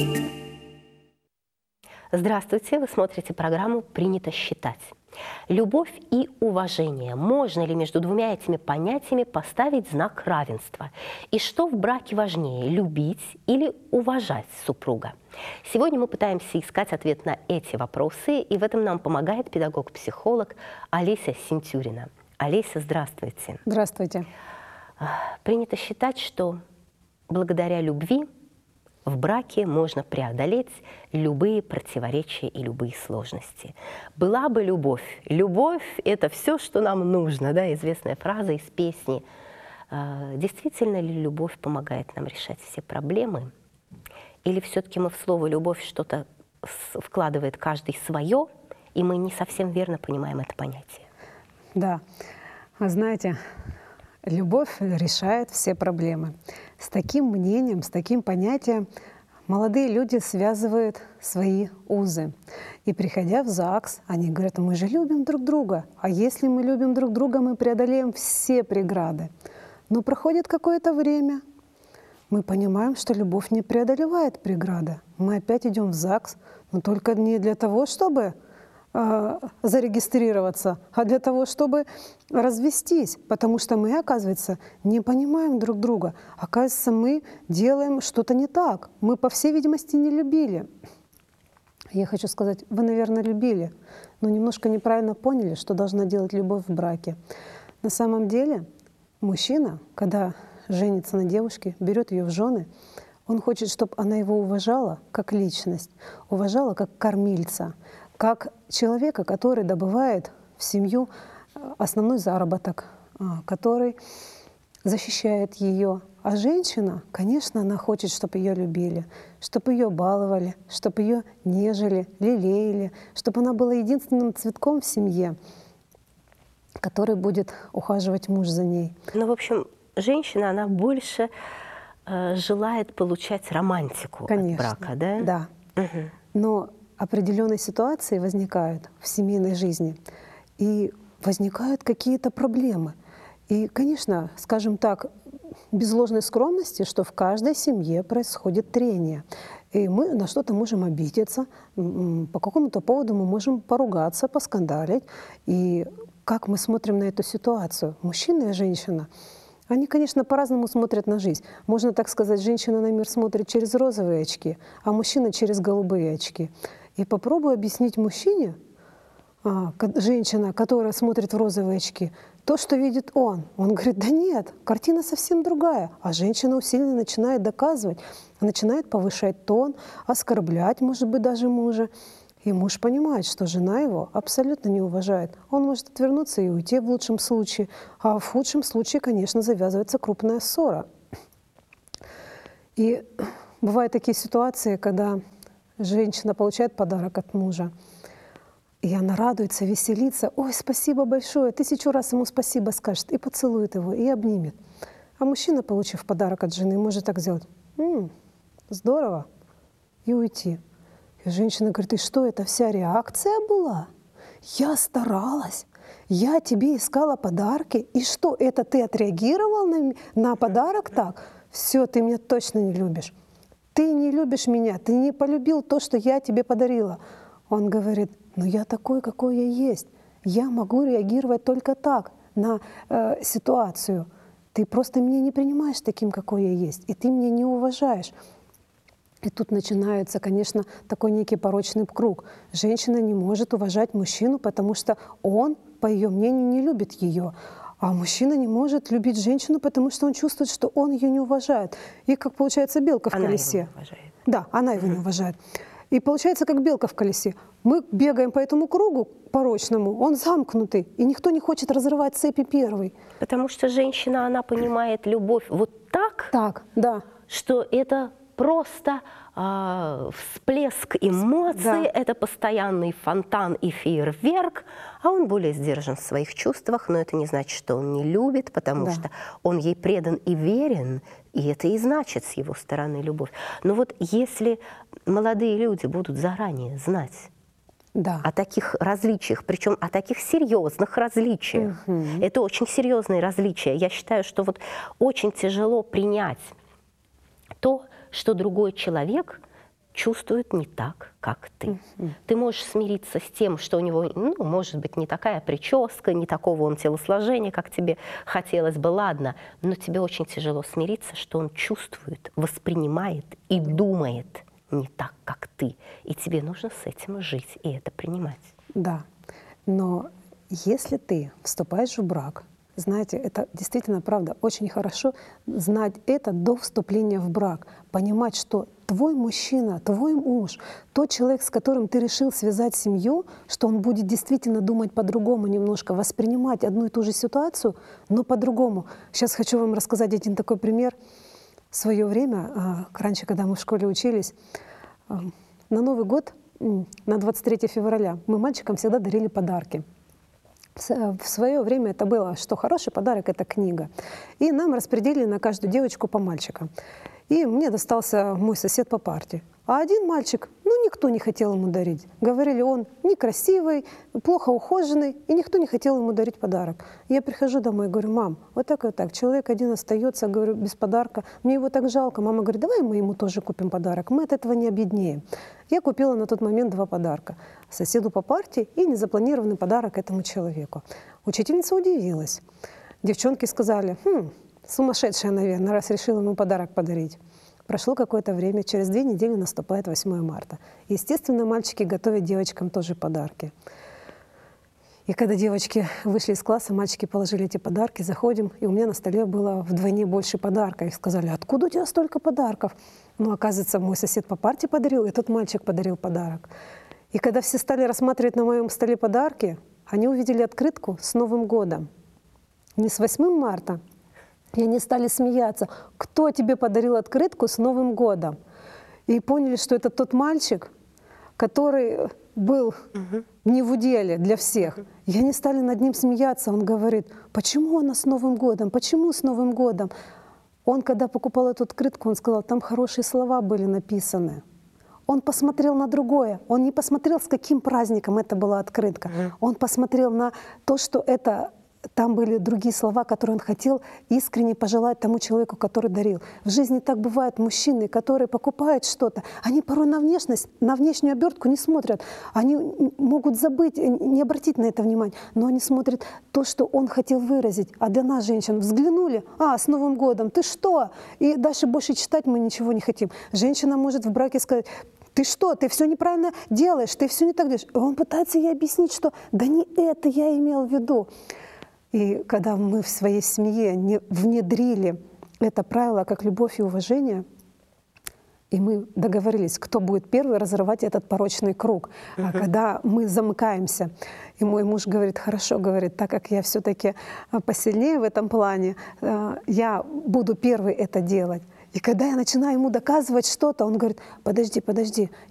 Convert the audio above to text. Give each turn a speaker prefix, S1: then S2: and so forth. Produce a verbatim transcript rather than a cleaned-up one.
S1: Здравствуйте, вы смотрите программу «Принято считать». Любовь и уважение. Можно ли между двумя этими понятиями поставить знак равенства? И что в браке важнее – любить или уважать супруга? Сегодня мы пытаемся искать ответ на эти вопросы, и в этом нам помогает педагог-психолог Олеся Синтюрина. Олеся, здравствуйте.
S2: Здравствуйте.
S1: Принято считать, что благодаря любви в браке можно преодолеть любые противоречия и любые сложности. Была бы любовь. Любовь – это все, что нам нужно. Да? Известная фраза из песни. Действительно ли любовь помогает нам решать все проблемы? Или все-таки мы в слово «любовь» что-то вкладывает каждый свое, и мы не совсем верно понимаем это понятие?
S2: Да. Вы знаете, любовь решает все проблемы. С таким мнением, с таким понятием молодые люди связывают свои узы. И приходя в ЗАГС, они говорят: мы же любим друг друга. А если мы любим друг друга, мы преодолеем все преграды. Но проходит какое-то время, мы понимаем, что любовь не преодолевает преграды. Мы опять идем в ЗАГС, но только не для того, чтобы зарегистрироваться, а для того, чтобы развестись, потому что мы, оказывается, не понимаем друг друга. Оказывается, мы делаем что-то не так. Мы, по всей видимости, не любили. Я хочу сказать, вы, наверное, любили, но немножко неправильно поняли, что должна делать любовь в браке. На самом деле, мужчина, когда женится на девушке, берет ее в жены, он хочет, чтобы она его уважала как личность, уважала как кормильца, как человека, который добывает в семью основной заработок, который защищает ее. А женщина, конечно, она хочет, чтобы ее любили, чтобы ее баловали, чтобы ее нежели, лелеяли, чтобы она была единственным цветком в семье, который будет ухаживать муж за ней.
S1: Ну, в общем, женщина, она больше э, желает получать романтику, конечно, от брака, да?
S2: Да. Угу. Но определенные ситуации возникают в семейной жизни, и возникают какие-то проблемы. И, конечно, скажем так, без ложной скромности, что в каждой семье происходит трение. И мы на что-то можем обидеться, по какому-то поводу мы можем поругаться, поскандалить. И как мы смотрим на эту ситуацию? Мужчина и женщина, они, конечно, по-разному смотрят на жизнь. Можно так сказать, женщина на мир смотрит через розовые очки, а мужчина через голубые очки. И попробуй объяснить мужчине, а, женщина, которая смотрит в розовые очки, то, что видит он. Он говорит: да нет, картина совсем другая. А женщина усиленно начинает доказывать, начинает повышать тон, оскорблять, может быть, даже мужа. И муж понимает, что жена его абсолютно не уважает. Он может отвернуться и уйти в лучшем случае, а в худшем случае, конечно, завязывается крупная ссора. И бывают такие ситуации, когда женщина получает подарок от мужа, и она радуется, веселится. Ой, спасибо большое, тысячу раз ему спасибо скажет, и поцелует его, и обнимет. А мужчина, получив подарок от жены, может так сделать: «М, здорово», и уйти. И женщина говорит: и что, это вся реакция была? Я старалась, я тебе искала подарки, и что, это ты отреагировал на, на подарок так? Все, ты меня точно не любишь. Ты не любишь меня, ты не полюбил то, что я тебе подарила. Он говорит: ну я такой, какой я есть. Я могу реагировать только так на э, ситуацию. Ты просто меня не принимаешь таким, какой я есть, и ты меня не уважаешь. И тут начинается, конечно, такой некий порочный круг. Женщина не может уважать мужчину, потому что он, по ее мнению, не любит ее. А мужчина не может любить женщину, потому что он чувствует, что он ее не уважает. И как получается белка в
S1: она
S2: колесе.
S1: Его не уважает.
S2: Да, она его не уважает. И получается, как белка в колесе. Мы бегаем по этому кругу порочному, он замкнутый, и никто не хочет разрывать цепи первый.
S1: Потому что женщина, она понимает любовь вот так,
S2: так да.
S1: что это просто э, всплеск эмоций, да. Это постоянный фонтан и фейерверк, а он более сдержан в своих чувствах, но это не значит, что он не любит, потому да. что он ей предан и верен, и это и значит с его стороны любовь. Но вот если молодые люди будут заранее знать да. о таких различиях, причем о таких серьезных различиях, угу. это очень серьезные различия. Я считаю, что вот очень тяжело принять то, что другой человек чувствует не так, как ты. Mm-hmm. Ты можешь смириться с тем, что у него, ну, может быть, не такая прическа, не такого он телосложения, как тебе хотелось бы, ладно, но тебе очень тяжело смириться, что он чувствует, воспринимает и думает не так, как ты. И тебе нужно с этим жить и это принимать.
S2: Да, но если ты вступаешь в брак, знаете, это действительно, правда, очень хорошо знать это до вступления в брак. Понимать, что твой мужчина, твой муж, тот человек, с которым ты решил связать семью, что он будет действительно думать по-другому немножко, воспринимать одну и ту же ситуацию, но по-другому. Сейчас хочу вам рассказать один такой пример. В свое время, раньше, когда мы в школе учились, на Новый год, на двадцать третье февраля, мы мальчикам всегда дарили подарки. В свое время это было, что хороший подарок — это книга. И нам распределили на каждую девочку по мальчикам. И мне достался мой сосед по парте. А один мальчик, ну, никто не хотел ему дарить. Говорили, он некрасивый, плохо ухоженный, и никто не хотел ему дарить подарок. Я прихожу домой и говорю: мам, вот так и вот так, человек один остается, говорю, без подарка, мне его так жалко. Мама говорит: давай мы ему тоже купим подарок, мы от этого не обеднеем. Я купила на тот момент два подарка: соседу по парте и незапланированный подарок этому человеку. Учительница удивилась. Девчонки сказали: хм, сумасшедшая, наверное, раз решила ему подарок подарить. Прошло какое-то время, через две недели наступает восьмое марта. Естественно, мальчики готовят девочкам тоже подарки. И когда девочки вышли из класса, мальчики положили эти подарки, заходим, и у меня на столе было вдвойне больше подарков. И сказали: откуда у тебя столько подарков? Ну, оказывается, мой сосед по парте подарил, и тот мальчик подарил подарок. И когда все стали рассматривать на моем столе подарки, они увидели открытку с Новым годом. Не с восьмым марта. И они стали смеяться: кто тебе подарил открытку с Новым годом? И поняли, что это тот мальчик, который был угу. не в уделе для всех. Угу. И они стали над ним смеяться. Он говорит: почему она с Новым годом? Почему с Новым годом? Он, когда покупал эту открытку, он сказал, там хорошие слова были написаны. Он посмотрел на другое. Он не посмотрел, с каким праздником это была открытка. Угу. Он посмотрел на то, что это... Там были другие слова, которые он хотел искренне пожелать тому человеку, который дарил. В жизни так бывает: мужчины, которые покупают что-то, они порой на внешность, на внешнюю обертку не смотрят. Они могут забыть, не обратить на это внимание, но они смотрят то, что он хотел выразить. А для нас, женщин, взглянули: а, с Новым годом, ты что? И дальше больше читать мы ничего не хотим. Женщина может в браке сказать: ты что, ты все неправильно делаешь, ты все не так делаешь. И он пытается ей объяснить, что да не это я имел в виду. И когда мы в своей семье не внедрили это правило как любовь и уважение, и мы договорились, кто будет первый разрывать этот порочный круг. Uh-huh. А когда мы замыкаемся, и мой муж говорит: хорошо, говорит, так как я все-таки посильнее в этом плане, я буду первый это делать. И когда я начинаю ему доказывать что-то, он говорит: подожди, подожди,